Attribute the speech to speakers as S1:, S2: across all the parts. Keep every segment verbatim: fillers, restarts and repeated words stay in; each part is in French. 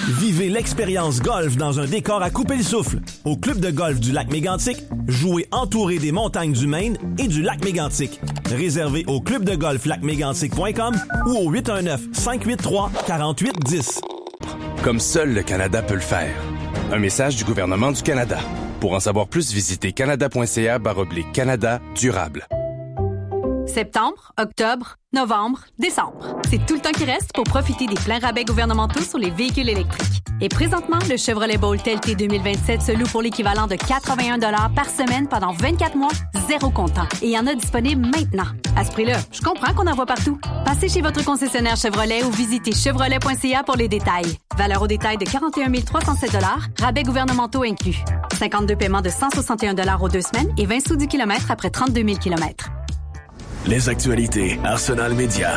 S1: Vivez l'expérience golf dans un décor à couper le souffle. Au club de golf du lac Mégantic, jouez entouré des montagnes du Maine et du lac Mégantic. Réservez au club de golf lac mégantic point com ou au huit un neuf, cinq huit trois, quatre huit un zéro.
S2: Comme seul le Canada peut le faire. Un message du gouvernement du Canada. Pour en savoir plus, visitez canada.ca baroblique Canada durable.
S3: Septembre, octobre, novembre, décembre. C'est tout le temps qui reste pour profiter des pleins rabais gouvernementaux sur les véhicules électriques. Et présentement, le Chevrolet Bolt L T deux mille vingt-sept se loue pour l'équivalent de quatre-vingt-un dollars par semaine pendant vingt-quatre mois, zéro comptant. Et il y en a disponible maintenant. À ce prix-là, je comprends qu'on en voit partout. Passez chez votre concessionnaire Chevrolet ou visitez chevrolet point c a pour les détails. Valeur au détail de quarante et un mille trois cent sept dollars, rabais gouvernementaux inclus. cinquante-deux paiements de cent soixante et un dollars aux deux semaines et vingt sous du kilomètre après trente-deux mille kilomètres.
S4: Les actualités Arsenal Média.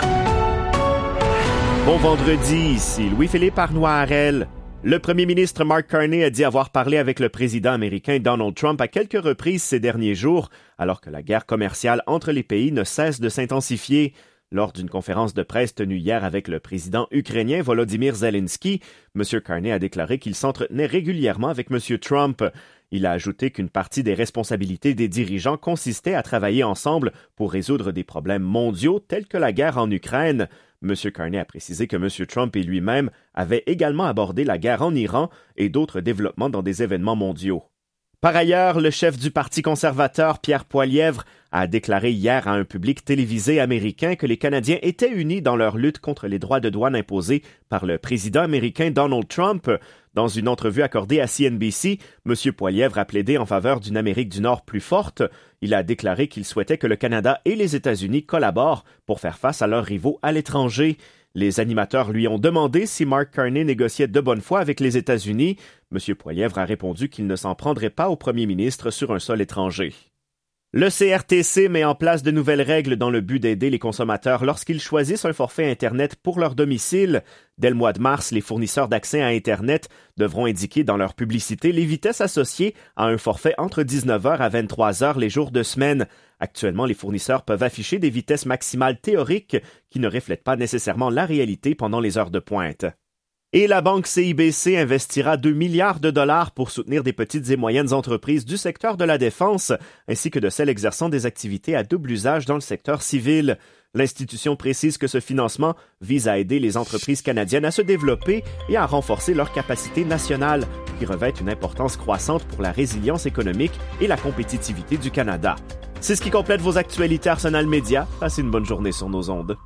S5: Bon vendredi, ici Louis-Philippe Arnoirel. Le premier ministre Mark Carney a dit avoir parlé avec le président américain Donald Trump à quelques reprises ces derniers jours, alors que la guerre commerciale entre les pays ne cesse de s'intensifier. Lors d'une conférence de presse tenue hier avec le président ukrainien Volodymyr Zelensky, M. Carney a déclaré qu'il s'entretenait régulièrement avec M. Trump. Il a ajouté qu'une partie des responsabilités des dirigeants consistait à travailler ensemble pour résoudre des problèmes mondiaux tels que la guerre en Ukraine. M. Carney a précisé que M. Trump et lui-même avaient également abordé la guerre en Iran et d'autres développements dans des événements mondiaux. Par ailleurs, le chef du Parti conservateur, Pierre Poilievre, a déclaré hier à un public télévisé américain que les Canadiens étaient unis dans leur lutte contre les droits de douane imposés par le président américain Donald Trump. Dans une entrevue accordée à C N B C, M. Poilievre a plaidé en faveur d'une Amérique du Nord plus forte. Il a déclaré qu'il souhaitait que le Canada et les États-Unis collaborent pour faire face à leurs rivaux à l'étranger. Les animateurs lui ont demandé si Mark Carney négociait de bonne foi avec les États-Unis. M. Poilievre a répondu qu'il ne s'en prendrait pas au premier ministre sur un sol étranger. Le C R T C met en place de nouvelles règles dans le but d'aider les consommateurs lorsqu'ils choisissent un forfait Internet pour leur domicile. Dès le mois de mars, les fournisseurs d'accès à Internet devront indiquer dans leur publicité les vitesses associées à un forfait entre dix-neuf heures à vingt-trois heures les jours de semaine. Actuellement, les fournisseurs peuvent afficher des vitesses maximales théoriques qui ne reflètent pas nécessairement la réalité pendant les heures de pointe. Et la banque C I B C investira deux milliards de dollars pour soutenir des petites et moyennes entreprises du secteur de la défense, ainsi que de celles exerçant des activités à double usage dans le secteur civil. L'institution précise que ce financement vise à aider les entreprises canadiennes à se développer et à renforcer leur capacité nationale, qui revêt une importance croissante pour la résilience économique et la compétitivité du Canada. C'est ce qui complète vos actualités Arsenal Média. Passez une bonne journée sur nos ondes.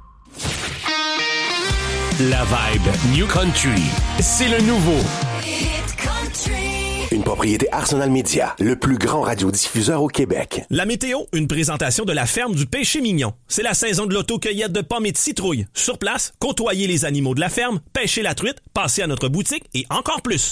S4: La vibe New Country, c'est le nouveau Hit Country. Une propriété Arsenal Média, le plus grand radiodiffuseur au Québec.
S1: La météo, une présentation de la ferme du Péché Mignon. C'est la saison de l'auto-cueillette de pommes et de citrouilles. Sur place, côtoyez les animaux de la ferme, pêchez la truite, passez à notre boutique et encore plus.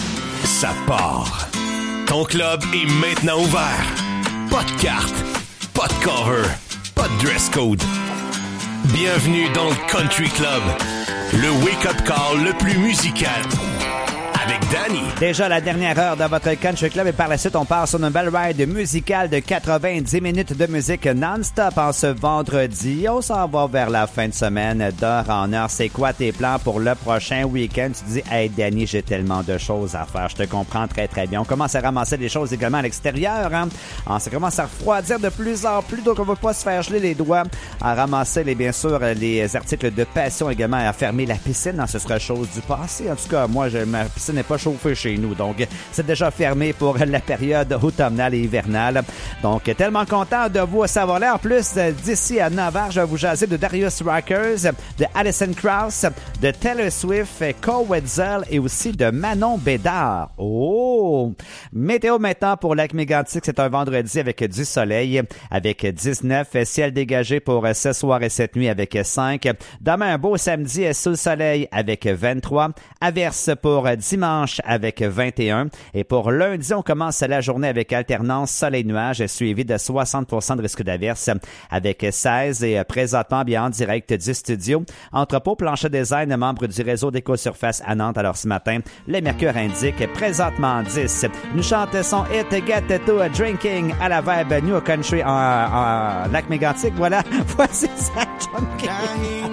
S4: Ça part. Ton club est maintenant ouvert. Pas de carte, pas de cover, pas de dress code. Bienvenue dans le Country Club, le wake-up call le plus musical. Avec Danny.
S6: Déjà la dernière heure dans votre Country Club et par la suite, on part sur une belle ride musicale de quatre-vingt-dix minutes de musique non-stop en ce vendredi. On s'en va vers la fin de semaine, d'heure en heure. C'est quoi tes plans pour le prochain week-end? Tu te dis, hey Danny, j'ai tellement de choses à faire. Je te comprends très très bien. On commence à ramasser des choses également à l'extérieur. Hein? Alors, ça commence à refroidir de plus en plus, donc on ne va pas se faire geler les doigts. À ramasser, les, bien sûr, les articles de passion également, à fermer la piscine. Ce sera chose du passé. En tout cas, moi, je, ma piscine n'est pas chauffée chez nous, donc c'est déjà fermé pour la période automnale et hivernale. Donc, tellement content de vous savoir là. En plus, d'ici à neuf heures, je vais vous jaser de Darius Ruckers, de Alison Krauss, de Taylor Swift, Cole Wetzel et aussi de Manon Bédard. Oh! Météo maintenant pour Lac Mégantic, c'est un vendredi avec du soleil, avec dix-neuf, ciel dégagé pour ce soir et cette nuit avec cinq. Demain, un beau samedi sous le soleil avec vingt-trois. Averse pour dimanche avec vingt et un. Et pour lundi, on commence la journée avec alternance soleil-nuage suivi de soixante pour cent de risque d'averse avec seize. Et présentement, bien en direct du studio. Entrepôt Plancher Design, membre du réseau d'Éco-Surface à Nantes. Alors ce matin, le mercure indique présentement dix. Nous chante son hit Get to Drinking à la vibe New Country en, en Lac Mégantic. Voilà, voici ça, John King.